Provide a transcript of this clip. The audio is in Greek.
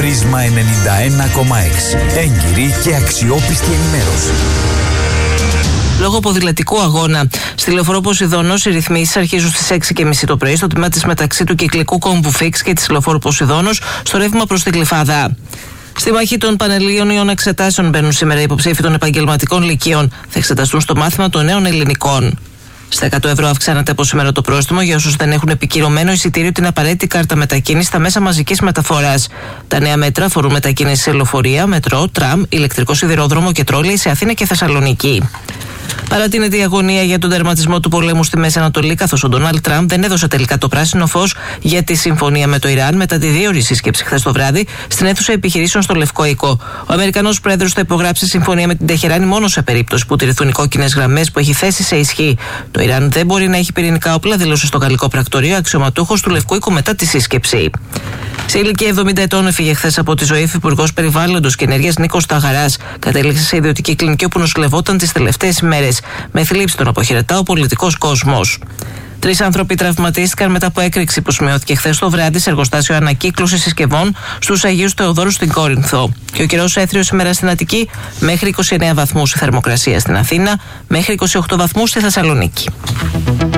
Πρίσμα 91,6. Έγκυρη και αξιόπιστη ενημέρωση. Λόγω ποδηλατικού αγώνα στη λεωφόρο Ποσειδώνος, οι ρυθμίσεις αρχίζουν στις 6:30 το πρωί στο τμήμα της μεταξύ του κυκλικού κόμβου Φίξ και της λεωφόρου Ποσειδώνος, στο ρεύμα προς τη Γλυφάδα. Στη μάχη των πανελλήνιων εξετάσεων μπαίνουν σήμερα οι υποψήφοι των επαγγελματικών λυκείων. Θα εξεταστούν στο μάθημα των νέων ελληνικών. Στα 100 ευρώ αυξάνεται από σήμερα το πρόστιμο για όσους δεν έχουν επικυρωμένο εισιτήριο την απαραίτητη κάρτα μετακίνησης στα μέσα μαζικής μεταφοράς. Τα νέα μέτρα αφορούν μετακίνηση σε λεωφορεία, μετρό, τραμ, ηλεκτρικό σιδηρόδρομο και τρόλεϊ σε Αθήνα και Θεσσαλονίκη. Παρατείνεται η αγωνία για τον τερματισμό του πολέμου στη Μέση Ανατολή, καθώς ο Ντόναλντ Τραμπ δεν έδωσε τελικά το πράσινο φως για τη συμφωνία με το Ιράν μετά τη δύο-ώρη σύσκεψη χθες το βράδυ στην αίθουσα επιχειρήσεων στο Λευκό Οίκο. Ο Αμερικανός πρόεδρος θα υπογράψει συμφωνία με την Τεχεράνη μόνο σε περίπτωση που τηρηθούν οι κόκκινες γραμμές που έχει θέσει σε ισχύ. Το Ιράν δεν μπορεί να έχει πυρηνικά όπλα, δήλωσε στο Γαλλικό Πρακτορείο αξιωματούχος του Λευκού Οίκου μετά τη σύσκεψη. Σε ηλικία 70 ετών έφυγε χθες από τη ζωή Υφυπουργός Περιβάλλοντος και Ενέργειας Νίκος Ταγαράς. Κατέληξε σε ιδιωτική κλινική όπου νοσηλευόταν τις τελευταίες ημέρες. Με θλίψη τον αποχαιρετά ο πολιτικός κόσμος. 3 άνθρωποι τραυματίστηκαν μετά από έκρηξη που σημειώθηκε χθες το βράδυ σε εργοστάσιο ανακύκλωσης συσκευών στους Αγίους Θεοδόρους στην Κόρινθο. Και ο καιρός έθριος σήμερα στην Αττική, μέχρι 29 βαθμούς η θερμοκρασία στην Αθήνα, μέχρι 28 βαθμούς στη Θεσσαλονίκη.